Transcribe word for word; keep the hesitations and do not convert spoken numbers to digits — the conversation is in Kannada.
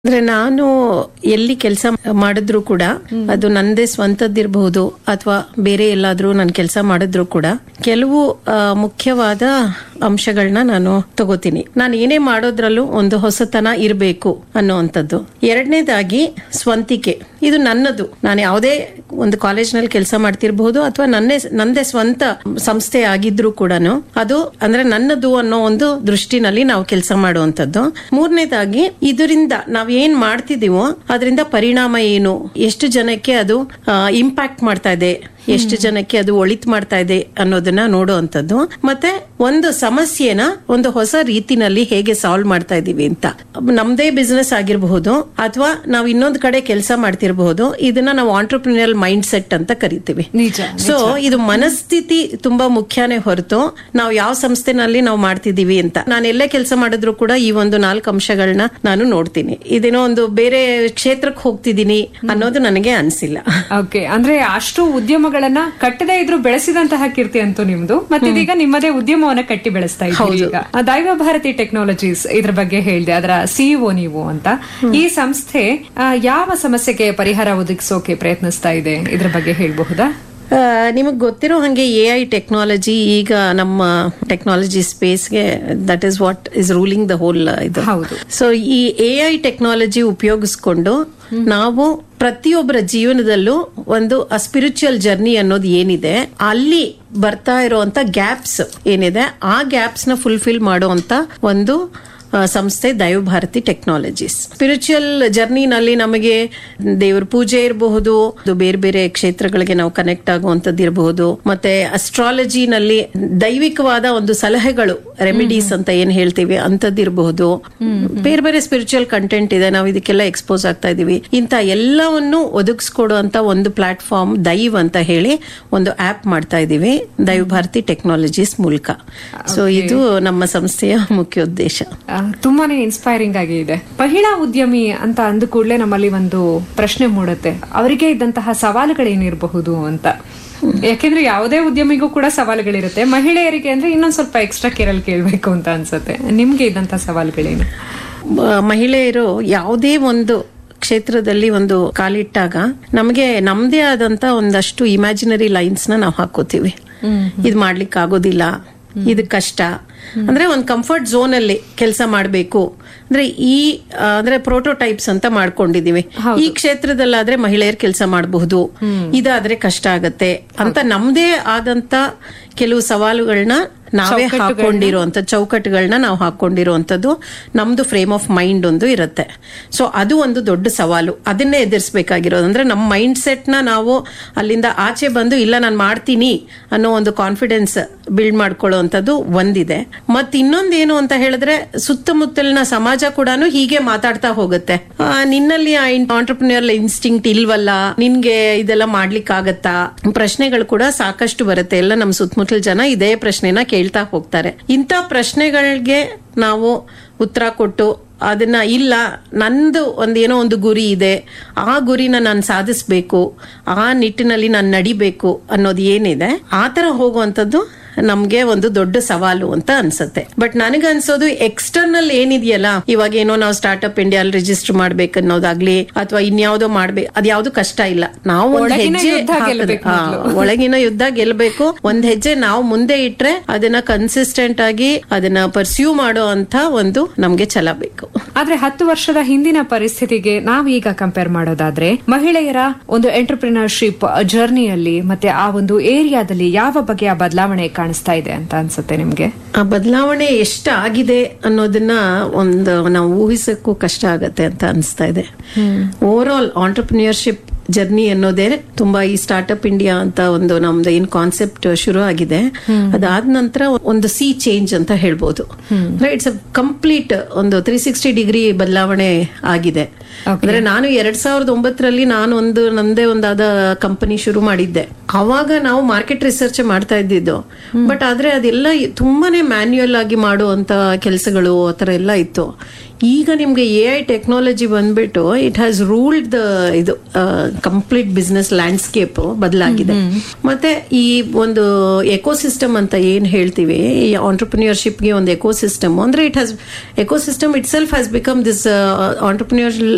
ಅಂದ್ರೆ ನಾನು ಎಲ್ಲಿ ಕೆಲಸ ಮಾಡಿದ್ರು ಕೂಡ ಅದು ನಂದೇ ಸ್ವಂತದ್ದಿರಬಹುದು ಅಥವಾ ಬೇರೆ ಎಲ್ಲಾದ್ರೂ ನಾನು ಕೆಲಸ ಮಾಡಿದ್ರು ಕೂಡ ಕೆಲವು ಆ, ಮುಖ್ಯವಾದ ಅಂಶಗಳನ್ನ ನಾನು ತಗೋತೀನಿ. ನಾನು ಏನೇ ಮಾಡೋದ್ರಲ್ಲೂ ಒಂದು ಹೊಸತನ ಇರಬೇಕು ಅನ್ನೋವಂಥದ್ದು. ಎರಡನೇದಾಗಿ ಸ್ವಂತಿಕೆ, ಇದು ನನ್ನದು. ನಾನು ಯಾವುದೇ ಒಂದು ಕಾಲೇಜ್ನಲ್ಲಿ ಕೆಲಸ ಮಾಡ್ತಿರ್ಬಹುದು ಅಥವಾ ನನ್ನೇ ನಂದೇ ಸ್ವಂತ ಸಂಸ್ಥೆ ಆಗಿದ್ರು ಕೂಡ ಅದು ಅಂದ್ರೆ ನನ್ನದು ಅನ್ನೋ ಒಂದು ದೃಷ್ಟಿನಲ್ಲಿ ನಾವು ಕೆಲಸ ಮಾಡುವಂತದ್ದು. ಮೂರನೇದಾಗಿ ಇದರಿಂದ ನಾವ್ ಏನ್ ಮಾಡ್ತಿದೀವೋ ಅದರಿಂದ ಪರಿಣಾಮ ಏನು, ಎಷ್ಟು ಜನಕ್ಕೆ ಅದು ಇಂಪ್ಯಾಕ್ಟ್ ಮಾಡ್ತಾ ಇದೆ, ಎಷ್ಟು ಜನಕ್ಕೆ ಅದು ಒಳಿತ್ ಮಾಡ್ತಾ ಇದೆ ಅನ್ನೋದನ್ನ ನೋಡುವಂತದ್ದು. ಮತ್ತೆ ಒಂದು ಸಮಸ್ಯೆನ ಒಂದು ಹೊಸ ರೀತಿನಲ್ಲಿ ಹೇಗೆ ಸಾಲ್ವ್ ಮಾಡ್ತಾ ಇದೀವಿ ಅಂತ. ನಮ್ದೇ ಬಿಸ್ನೆಸ್ ಆಗಿರಬಹುದು ಅಥವಾ ನಾವು ಇನ್ನೊಂದ್ ಕಡೆ ಕೆಲಸ ಮಾಡ್ತಿರಬಹುದು. ಇದನ್ನ ನಾವು ಆಂಟ್ರಪ್ರಿನಿಯರ್ ಮೈಂಡ್ ಸೆಟ್ ಅಂತ ಕರಿತೀವಿ. ಸೊ ಇದು ಮನಸ್ಥಿತಿ ತುಂಬಾ ಮುಖ್ಯನೇ ಹೊರತು ನಾವು ಯಾವ ಸಂಸ್ಥೆನಲ್ಲಿ ನಾವು ಮಾಡ್ತಿದೀವಿ ಅಂತ. ನಾನು ಎಲ್ಲೇ ಕೆಲಸ ಮಾಡಿದ್ರು ಕೂಡ ಈ ಒಂದು ನಾಲ್ಕು ಅಂಶಗಳನ್ನ ನಾನು ನೋಡ್ತೀನಿ. ಇದೇನೋ ಒಂದು ಬೇರೆ ಕ್ಷೇತ್ರಕ್ಕೆ ಹೋಗ್ತಿದ್ದೀನಿ ಅನ್ನೋದು ನನಗೆ ಅನ್ಸಿಲ್ಲ. ಓಕೆ, ಅಂದ್ರೆ ಅಷ್ಟು ಉದ್ಯಮಗಳನ್ನ ಕಟ್ಟದೇ ಇದ್ರು ಬೆಳೆಸಿದಂತಹ ಕೀರ್ತಿ ಅಂತೂ ನಿಮ್ದು. ಮತ್ತೆ ಇದೀಗ ನಿಮ್ಮದೇ ಉದ್ಯಮವನ್ನ ಕಟ್ಟಿ ಬೆಳೆಸ್ತಾ ಇದ್ದೀರಿ. ಈಗ ದೈವ ಭಾರತಿ ಟೆಕ್ನಾಲಜೀಸ್ ಇದ್ರ ಬಗ್ಗೆ ಹೇಳಿದೆ, ಅದರ ಸಿಇಒ ನೀವು ಅಂತ. ಈ ಸಂಸ್ಥೆ ಆ, ಯಾವ ಸಮಸ್ಯೆಗೆ ಪರಿಹಾರ ಒದಗಿಸೋಕೆ ಪ್ರಯತ್ನಿಸ್ತಾ ಇದೆ, ಇದ್ರ ಬಗ್ಗೆ ಹೇಳಬಹುದಾ? ನಿಮಗ್ ಗೊತ್ತಿರೋ ಹಂಗೆ ಎ ಐ ಟೆಕ್ನಾಲಜಿ ಈಗ ನಮ್ಮ technology ಸ್ಪೇಸ್ಗೆ that is what is ruling the whole ಇದು. ಹೌದು. ಸೊ ಈ ಎ ಐ ಟೆಕ್ನಾಲಜಿ ಉಪಯೋಗಿಸ್ಕೊಂಡು ನಾವು ಪ್ರತಿಯೊಬ್ಬರ ಜೀವನದಲ್ಲೂ ಒಂದು ಸ್ಪಿರಿಚುವಲ್ ಜರ್ನಿ ಅನ್ನೋದು ಏನಿದೆ, ಅಲ್ಲಿ ಬರ್ತಾ ಇರುವಂತ ಗ್ಯಾಪ್ಸ್ ಏನಿದೆ, ಆ ಗ್ಯಾಪ್ಸ್ ನ ಫುಲ್ಫಿಲ್ ಮಾಡುವಂತ ಒಂದು ಸಂಸ್ಥೆ ದೈವ ಭಾರತಿ ಟೆಕ್ನಾಲಜೀಸ್. ಸ್ಪಿರಿಚುವಲ್ ಜರ್ನಿನಲ್ಲಿ ನಮಗೆ ದೇವರ ಪೂಜೆ ಇರಬಹುದು, ಬೇರೆ ಬೇರೆ ಕ್ಷೇತ್ರಗಳಿಗೆ ನಾವು ಕನೆಕ್ಟ್ ಆಗುವಂತದ್ದು ಇರಬಹುದು, ಮತ್ತೆ ಅಸ್ಟ್ರಾಲಜಿನಲ್ಲಿ ದೈವಿಕವಾದ ಒಂದು ಸಲಹೆಗಳು, ರೆಮಿಡೀಸ್ ಅಂತ ಏನ್ ಹೇಳ್ತೀವಿ ಅಂತದ್ದಿರಬಹುದು. ಬೇರೆ ಬೇರೆ ಸ್ಪಿರಿಚುವಲ್ ಕಂಟೆಂಟ್ ಇದೆ, ನಾವು ಇದಕ್ಕೆಲ್ಲ ಎಕ್ಸ್ಪೋಸ್ ಆಗ್ತಾ ಇದೀವಿ. ಇಂತ ಎಲ್ಲವನ್ನು ಒದಗಿಸ್ಕೊಡುವಂತ ಒಂದು ಪ್ಲಾಟ್ಫಾರ್ಮ್ ದೈವ್ ಅಂತ ಹೇಳಿ ಒಂದು ಆಪ್ ಮಾಡ್ತಾ ಇದೀವಿ ದೈವ ಭಾರತಿ ಟೆಕ್ನಾಲಜೀಸ್ ಮೂಲಕ. ಸೊ ಇದು ನಮ್ಮ ಸಂಸ್ಥೆಯ ಮುಖ್ಯ ಉದ್ದೇಶ. ತುಂಬಾನೇ ಇನ್ಸ್ಪೈರಿಂಗ್ ಆಗಿ ಇದೆ. ಮಹಿಳಾ ಉದ್ಯಮಿ ಅಂತ ಅಂದ ಕೂಡಲೇ ನಮ್ಮಲ್ಲಿ ಒಂದು ಪ್ರಶ್ನೆ ಮೂಡುತ್ತೆ, ಅವರಿಗೆ ಇದ್ದಂತಹ ಸವಾಲುಗಳೇನಿರಬಹುದು ಅಂತ. ಯಾಕೆಂದ್ರೆ ಯಾವುದೇ ಉದ್ಯಮಿಗೂ ಕೂಡ ಸವಾಲುಗಳಿರುತ್ತೆ, ಮಹಿಳೆಯರಿಗೆ ಅಂದ್ರೆ ಇನ್ನೊಂದ್ ಸ್ವಲ್ಪ ಎಕ್ಸ್ಟ್ರಾ ಕೇರಲ್ ಕೇಳಬೇಕು ಅಂತ ಅನ್ಸುತ್ತೆ. ನಿಮ್ಗೆ ಇದ್ದಂತಹ ಸವಾಲುಗಳೇನು? ಮಹಿಳೆಯರು ಯಾವುದೇ ಒಂದು ಕ್ಷೇತ್ರದಲ್ಲಿ ಒಂದು ಕಾಲಿಟ್ಟಾಗ ನಮಗೆ ನಮ್ದೇ ಆದಂತ ಒಂದಷ್ಟು ಇಮ್ಯಾಜಿನರಿ ಲೈನ್ಸ್ ನ ನಾವು ಹಾಕೋತೀವಿ. ಇದ್ ಮಾಡ್ಲಿಕ್ಕೆ ಆಗೋದಿಲ್ಲ, ಇದು ಕಷ್ಟ, ಅಂದ್ರೆ ಒಂದು ಕಂಫರ್ಟ್ ಝೋನ್ ಅಲ್ಲಿ ಕೆಲಸ ಮಾಡಬೇಕು ಅಂದ್ರೆ ಈ ಅಂದ್ರೆ ಪ್ರೋಟೋಟೈಪ್ಸ್ ಅಂತ ಮಾಡ್ಕೊಂಡಿದೀವಿ. ಈ ಕ್ಷೇತ್ರದಲ್ಲಾದ್ರೆ ಮಹಿಳೆಯರು ಕೆಲಸ ಮಾಡಬಹುದು, ಇದಾದ್ರೆ ಕಷ್ಟ ಆಗತ್ತೆ ಅಂತ ನಮ್ದೇ ಆದಂತ ಕೆಲವು ಸವಾಲುಗಳನ್ನ ನಾವೇ ಹಾಕೊಂಡಿರುವಂತ ಚೌಕಟ್ಟುಗಳನ್ನ ನಾವು ಹಾಕೊಂಡಿರುವಂತದ್ದು ನಮ್ದು ಫ್ರೇಮ್ ಆಫ್ ಮೈಂಡ್ ಒಂದು ಇರುತ್ತೆ. ಸೊ ಅದು ಒಂದು ದೊಡ್ಡ ಸವಾಲು, ಅದನ್ನೇ ಎದುರಿಸಬೇಕಾಗಿರೋದು. ಅಂದ್ರೆ ನಮ್ಮ ಮೈಂಡ್ ಸೆಟ್ ನ ನಾವು ಅಲ್ಲಿಂದ ಆಚೆ ಬಂದು ಇಲ್ಲ ನಾನು ಮಾಡ್ತೀನಿ ಅನ್ನೋ ಒಂದು ಕಾನ್ಫಿಡೆನ್ಸ್ ಬಿಲ್ಡ್ ಮಾಡ್ಕೊಳ್ಳುವಂಥದ್ದು ಒಂದಿದೆ. ಮತ್ ಇನ್ನೊಂದೇನು ಅಂತ ಹೇಳಿದ್ರೆ ಸುತ್ತಮುತ್ತಲಿನ ಸಮಾಜ ಕೂಡ ಹೀಗೆ ಮಾತಾಡ್ತಾ ಹೋಗುತ್ತೆ, ನಿನ್ನಲ್ಲಿ ಆಂಟ್ರಪ್ರಿನಿಯರ್ ಇನ್ಸ್ಟಿಂಕ್ಟ್ ಇಲ್ವಲ್ಲ, ನಿನ್ಗೆ ಇದೆಲ್ಲ ಮಾಡ್ಲಿಕ್ಕೆ ಆಗತ್ತಾ, ಪ್ರಶ್ನೆಗಳು ಕೂಡ ಸಾಕಷ್ಟು ಬರುತ್ತೆ. ಎಲ್ಲ ನಮ್ಮ ಸುತ್ತಮುತ್ತಲ ಜನ ಇದೇ ಪ್ರಶ್ನೆನ ಕೇಳ್ತಾ ಹೋಗ್ತಾರೆ. ಇಂಥ ಪ್ರಶ್ನೆಗಳಿಗೆ ನಾವು ಉತ್ತರ ಕೊಟ್ಟು ಅದನ್ನ ಇಲ್ಲ ನಂದು ಒಂದೇನೋ ಒಂದು ಗುರಿ ಇದೆ, ಆ ಗುರಿನ ನಾನು ಸಾಧಿಸ್ಬೇಕು, ಆ ನಿಟ್ಟಿನಲ್ಲಿ ನಾನು ನಡಿಬೇಕು ಅನ್ನೋದು ಏನಿದೆ, ಆ ತರ ಹೋಗುವಂಥದ್ದು ನಮ್ಗೆ ಒಂದು ದೊಡ್ಡ ಸವಾಲು ಅಂತ ಅನ್ಸುತ್ತೆ. ಬಟ್ ನನಗನ್ಸೋದು ಎಕ್ಸ್ಟರ್ನಲ್ ಏನಿದೆಯಲ್ಲ, ಇವಾಗ ಏನೋ ನಾವು ಸ್ಟಾರ್ಟ್ಅಪ್ ಇಂಡಿಯಾ ಅಲ್ಲಿ ರಿಜಿಸ್ಟರ್ ಮಾಡ್ಬೇಕು ಅನ್ನೋದಾಗ್ಲಿ ಅಥವಾ ಇನ್ಯಾವುದೋ ಮಾಡ್ಬೇಕು, ಅದ್ಯಾವ್ದು ಕಷ್ಟ ಇಲ್ಲ. ನಾವು ಒಂದ್ ಹೆಜ್ಜೆ ಒಳಗಿನ ಯುದ್ಧ ಗೆಲ್ಬೇಕು, ಒಂದ್ ಹೆಜ್ಜೆ ನಾವು ಮುಂದೆ ಇಟ್ರೆ ಅದನ್ನ ಕನ್ಸಿಸ್ಟೆಂಟ್ ಆಗಿ ಅದನ್ನ ಪರ್ಸ್ಯೂ ಮಾಡೋ ಅಂತ ಒಂದು ನಮ್ಗೆ ಛಲ ಬೇಕು. ಆದ್ರೆ ಹತ್ತು ವರ್ಷದ ಹಿಂದಿನ ಪರಿಸ್ಥಿತಿಗೆ ನಾವೀಗ ಕಂಪೇರ್ ಮಾಡೋದಾದ್ರೆ ಮಹಿಳೆಯರ ಒಂದು ಎಂಟರ್ಪ್ರಿನರ್ಶಿಪ್ ಜರ್ನಿಯಲ್ಲಿ ಮತ್ತೆ ಆ ಒಂದು ಏರಿಯಾದಲ್ಲಿ ಯಾವ ಬಗೆಯ ಬದಲಾವಣೆ ಕಾಣಿಸ್ತಾ ಇದೆ ಅಂತ ಅನ್ಸುತ್ತೆ ನಿಮ್ಗೆ? ಆ ಬದಲಾವಣೆ ಎಷ್ಟಾಗಿದೆ ಅನ್ನೋದನ್ನ ಒಂದು ನಾವು ಊಹಿಸಕ್ಕೂ ಕಷ್ಟ ಆಗತ್ತೆ ಅಂತ ಅನಿಸ್ತಾ ಇದೆ. ಓವರ್ ಆಲ್ ಆಂಟ್ರಪ್ರಿನಿಯರ್ಶಿಪ್ ಜರ್ನಿ ಅನ್ನೋದೇ ತುಂಬಾ ಈ ಸ್ಟಾರ್ಟ್ಅಪ್ ಇಂಡಿಯಾ ಅಂತ ಒಂದು ನಮ್ದು ಏನ್ ಕಾನ್ಸೆಪ್ಟ್ ಶುರು ಆಗಿದೆ, ಅದಾದ ನಂತರ ಒಂದು ಸಿ ಚೇಂಜ್ ಅಂತ ಹೇಳ್ಬೋದು. ಇಟ್ಸ್ ಅ ಕಂಪ್ಲೀಟ್ ಒಂದು ತ್ರೀ ಸಿಕ್ಸ್ಟಿ ಡಿಗ್ರಿ ಬದಲಾವಣೆ ಆಗಿದೆ. ಅಂದ್ರೆ ನಾನು ಎರಡ್ ಸಾವಿರದ ಒಂಬತ್ತರಲ್ಲಿ ನಾನು ಒಂದು ನಂದೇ ಒಂದಾದ ಕಂಪನಿ ಶುರು ಮಾಡಿದ್ದೆ. ಅವಾಗ ನಾವು ಮಾರ್ಕೆಟ್ ರಿಸರ್ಚ್ ಮಾಡ್ತಾ ಇದ್ದಿದ್ದು, ಬಟ್ ಆದ್ರೆ ಅದೆಲ್ಲ ತುಂಬಾನೇ ಮ್ಯಾನ್ಯುಯಲ್ ಆಗಿ ಮಾಡುವಂತ ಕೆಲಸಗಳು ಆತರ ಎಲ್ಲ ಇತ್ತು. ಈಗ ನಿಮ್ಗೆ ಎ ಐ ಟೆಕ್ನಾಲಜಿ ಬಂದ್ಬಿಟ್ಟು ಇಟ್ ಹ್ಯಾಸ್ ರೂಲ್ಡ್ ದ ಇದು ಕಂಪ್ಲೀಟ್ ಬಿಸ್ನೆಸ್ ಲ್ಯಾಂಡ್ಸ್ಕೇಪ್ ಬದಲಾಗಿದೆ. ಮತ್ತೆ ಈ ಒಂದು ಎಕೋಸಿಸ್ಟಮ್ ಅಂತ ಏನ್ ಹೇಳ್ತೀವಿ, ಈ ಆಂಟ್ರಪ್ರಿನಿಯರ್ಶಿಪ್ ಗೆ ಒಂದು ಎಕೋಸಿಸ್ಟಮ್ ಅಂದ್ರೆ it has ecosystem it self has become this ಆಂಟ್ರಪ್ರಿನಿಯರ್